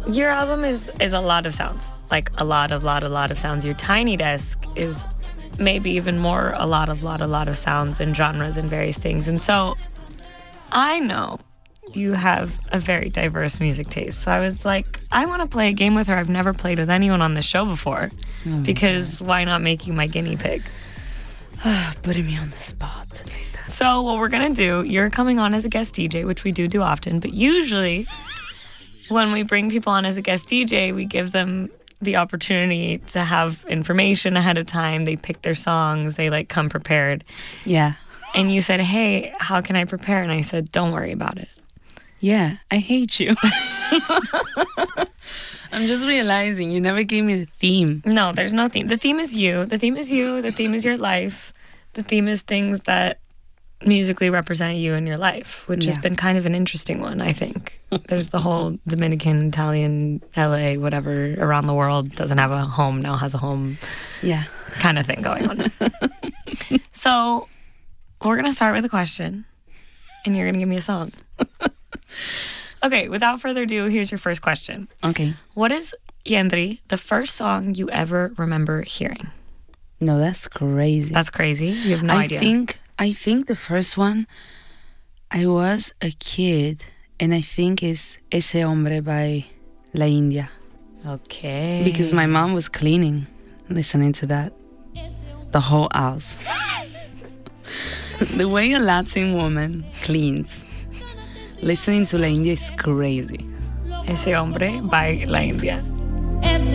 Your album is a lot of sounds, like a lot of sounds. Your Tiny Desk is maybe even more a lot of sounds and genres and various things. And so I know you have a very diverse music taste. So I was like, I want to play a game with her I've never played with anyone on this show before, because why not make you my guinea pig? Putting me on the spot. So what we're going to do, you're coming on as a guest DJ, which we do often, but usually when we bring people on as a guest DJ, we give them the opportunity to have information ahead of time. They pick their songs. They like come prepared. Yeah. And you said, hey, how can I prepare? And I said, don't worry about it. Yeah, I hate you. I'm just realizing you never gave me the theme. No, there's no theme. The theme is you. The theme is you. The theme is your life. The theme is things that musically represent you in your life, which has been kind of an interesting one, I think. There's the whole Dominican, Italian, LA, whatever, around the world, doesn't have a home, now has a home. Yeah. Kind of thing going on. So we're going to start with a question, and you're going to give me a song. Okay, without further ado, here's your first question. Okay. What is, Yendri, the first song you ever remember hearing? No, that's crazy. That's crazy? You have no idea. I think the first one, I was a kid, and I think it's Ese Hombre by La India. Okay. Because my mom was cleaning, listening to that. The whole house. The way a Latin woman cleans, listening to La India is crazy. Ese Hombre by La India.